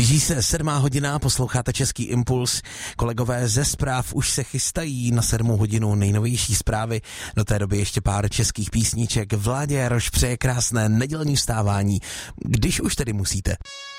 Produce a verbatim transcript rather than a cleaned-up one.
Blíží se sedmá hodina, posloucháte Český impuls. Kolegové ze zpráv už se chystají na sedmou hodinu nejnovější zprávy. Do té doby ještě pár českých písniček. Vládě Jaroš přeje krásné nedělní vstávání, když už tedy musíte.